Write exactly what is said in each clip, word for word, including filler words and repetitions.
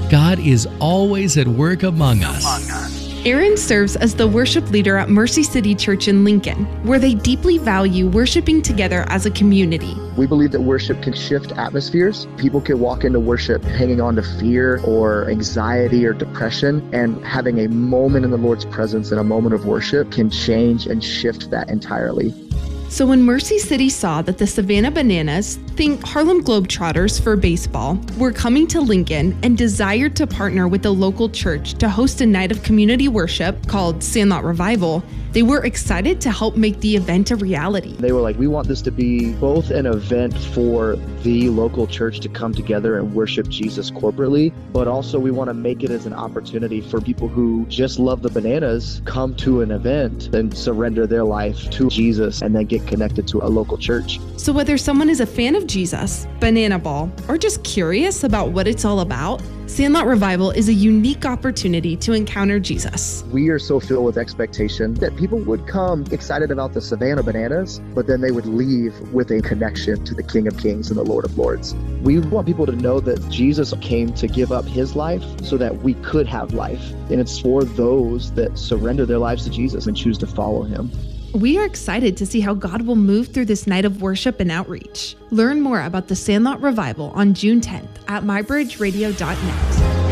God is always at work among us. Aaron serves as the worship leader at Mercy City Church in Lincoln, where they deeply value worshiping together as a community. We believe that worship can shift atmospheres. People can walk into worship hanging on to fear or anxiety or depression, and having a moment in the Lord's presence and a moment of worship can change and shift that entirely. So when Mercy City saw that the Savannah Bananas, think Harlem Globetrotters for baseball, were coming to Lincoln and desired to partner with the local church to host a night of community worship called Sandlot Revival, they were excited to help make the event a reality. They were like, we want this to be both an event for the local church to come together and worship Jesus corporately, but also we want to make it as an opportunity for people who just love the Bananas come to an event and surrender their life to Jesus and then get connected to a local church. So whether someone is a fan of Jesus, Banana Ball, or just curious about what it's all about, Sandlot Revival is a unique opportunity to encounter Jesus. We are so filled with expectation that people would come excited about the Savannah Bananas, but then they would leave with a connection to the King of Kings and the Lord of Lords. We want people to know that Jesus came to give up his life so that we could have life. And it's for those that surrender their lives to Jesus and choose to follow him. We are excited to see how God will move through this night of worship and outreach. Learn more about the Sandlot Revival on June tenth at my bridge radio dot net.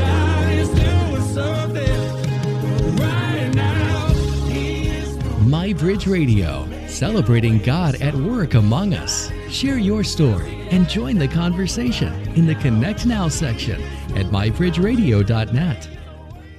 MyBridge Radio, celebrating God at work among us. Share your story and join the conversation in the Connect Now section at my bridge radio dot net.